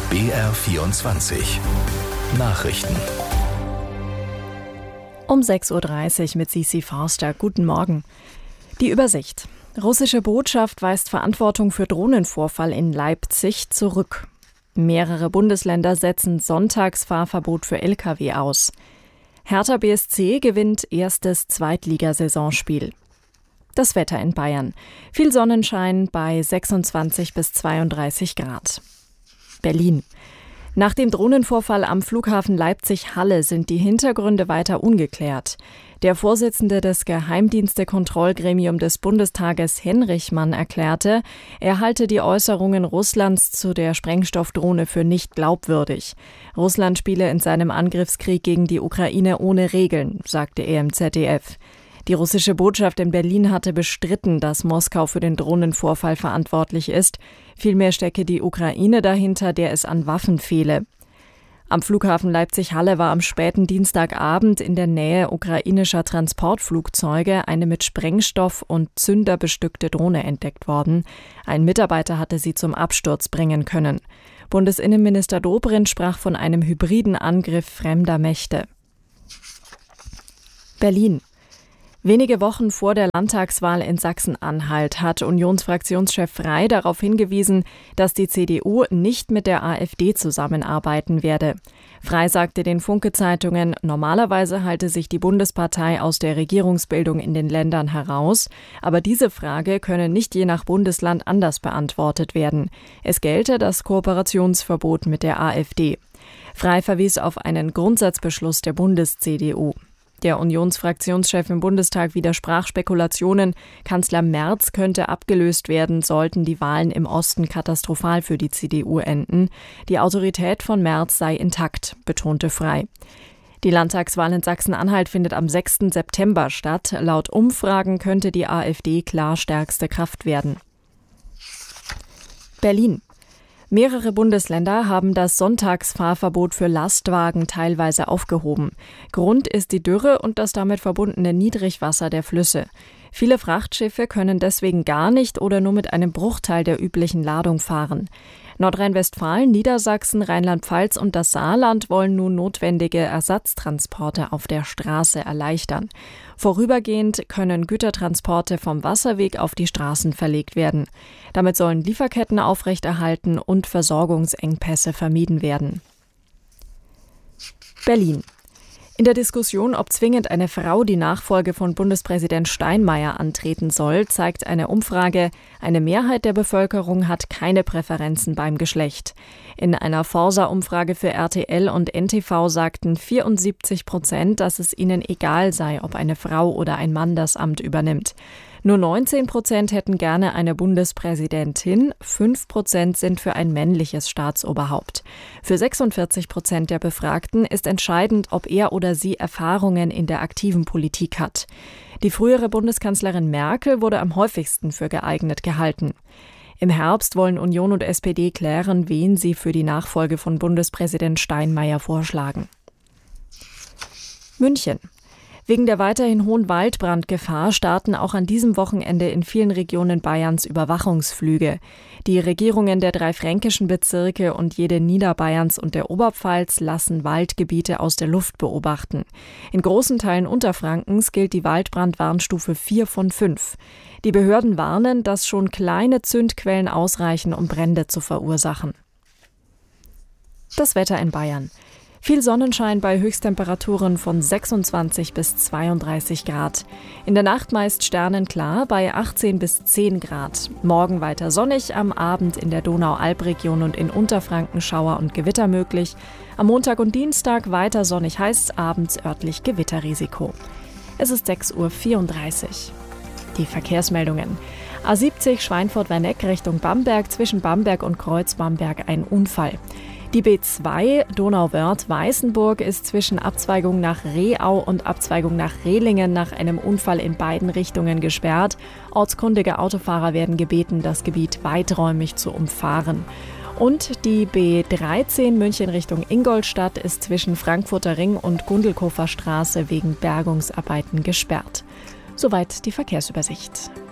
BR24 Nachrichten. Um 6.30 Uhr mit Sisi Forster. Guten Morgen. Die Übersicht. Russische Botschaft weist Verantwortung für Drohnenvorfall in Leipzig zurück. Mehrere Bundesländer setzen Sonntagsfahrverbot für Lkw aus. Hertha BSC gewinnt erstes Zweitligasaisonspiel. Das Wetter in Bayern. Viel Sonnenschein bei 26 bis 32 Grad. Berlin. Nach dem Drohnenvorfall am Flughafen Leipzig-Halle sind die Hintergründe weiter ungeklärt. Der Vorsitzende des Geheimdienste-Kontrollgremium des Bundestages Henrichmann erklärte, er halte die Äußerungen Russlands zu der Sprengstoffdrohne für nicht glaubwürdig. Russland spiele in seinem Angriffskrieg gegen die Ukraine ohne Regeln, sagte er im ZDF. Die russische Botschaft in Berlin hatte bestritten, dass Moskau für den Drohnenvorfall verantwortlich ist. Vielmehr stecke die Ukraine dahinter, der es an Waffen fehle. Am Flughafen Leipzig-Halle war am späten Dienstagabend in der Nähe ukrainischer Transportflugzeuge eine mit Sprengstoff und Zünder bestückte Drohne entdeckt worden. Ein Mitarbeiter hatte sie zum Absturz bringen können. Bundesinnenminister Dobrindt sprach von einem hybriden Angriff fremder Mächte. Berlin. Wenige Wochen vor der Landtagswahl in Sachsen-Anhalt hat Unionsfraktionschef Frey darauf hingewiesen, dass die CDU nicht mit der AfD zusammenarbeiten werde. Frey sagte den Funke-Zeitungen, normalerweise halte sich die Bundespartei aus der Regierungsbildung in den Ländern heraus, aber diese Frage könne nicht je nach Bundesland anders beantwortet werden. Es gelte das Kooperationsverbot mit der AfD. Frey verwies auf einen Grundsatzbeschluss der Bundes-CDU. Der Unionsfraktionschef im Bundestag widersprach Spekulationen, Kanzler Merz könnte abgelöst werden, sollten die Wahlen im Osten katastrophal für die CDU enden. Die Autorität von Merz sei intakt, betonte Frey. Die Landtagswahl in Sachsen-Anhalt findet am 6. September statt. Laut Umfragen könnte die AfD klar stärkste Kraft werden. Berlin. Mehrere Bundesländer haben das Sonntagsfahrverbot für Lastwagen teilweise aufgehoben. Grund ist die Dürre und das damit verbundene Niedrigwasser der Flüsse. Viele Frachtschiffe können deswegen gar nicht oder nur mit einem Bruchteil der üblichen Ladung fahren. Nordrhein-Westfalen, Niedersachsen, Rheinland-Pfalz und das Saarland wollen nun notwendige Ersatztransporte auf der Straße erleichtern. Vorübergehend können Gütertransporte vom Wasserweg auf die Straßen verlegt werden. Damit sollen Lieferketten aufrechterhalten und Versorgungsengpässe vermieden werden. Berlin. In der Diskussion, ob zwingend eine Frau die Nachfolge von Bundespräsident Steinmeier antreten soll, zeigt eine Umfrage, eine Mehrheit der Bevölkerung hat keine Präferenzen beim Geschlecht. In einer Forsa-Umfrage für RTL und NTV sagten 74%, dass es ihnen egal sei, ob eine Frau oder ein Mann das Amt übernimmt. Nur 19% hätten gerne eine Bundespräsidentin, 5% sind für ein männliches Staatsoberhaupt. Für 46% der Befragten ist entscheidend, ob er oder sie Erfahrungen in der aktiven Politik hat. Die frühere Bundeskanzlerin Merkel wurde am häufigsten für geeignet gehalten. Im Herbst wollen Union und SPD klären, wen sie für die Nachfolge von Bundespräsident Steinmeier vorschlagen. München. Wegen der weiterhin hohen Waldbrandgefahr starten auch an diesem Wochenende in vielen Regionen Bayerns Überwachungsflüge. Die Regierungen der 3 fränkischen Bezirke und jede Niederbayerns und der Oberpfalz lassen Waldgebiete aus der Luft beobachten. In großen Teilen Unterfrankens gilt die Waldbrandwarnstufe 4 von 5. Die Behörden warnen, dass schon kleine Zündquellen ausreichen, um Brände zu verursachen. Das Wetter in Bayern. Viel Sonnenschein bei Höchsttemperaturen von 26 bis 32 Grad. In der Nacht meist sternenklar bei 18 bis 10 Grad. Morgen weiter sonnig, am Abend in der Donau-Alb-Region und in Unterfranken Schauer und Gewitter möglich. Am Montag und Dienstag weiter sonnig heiß, abends örtlich Gewitterrisiko. Es ist 6.34 Uhr. Die Verkehrsmeldungen. A70 Schweinfurt-Werneck Richtung Bamberg, zwischen Bamberg und Kreuz-Bamberg ein Unfall. Die B2 Donauwörth-Weißenburg ist zwischen Abzweigung nach Rehau und Abzweigung nach Rehlingen nach einem Unfall in beiden Richtungen gesperrt. Ortskundige Autofahrer werden gebeten, das Gebiet weiträumig zu umfahren. Und die B13 München Richtung Ingolstadt ist zwischen Frankfurter Ring und Gundelkofer Straße wegen Bergungsarbeiten gesperrt. Soweit die Verkehrsübersicht.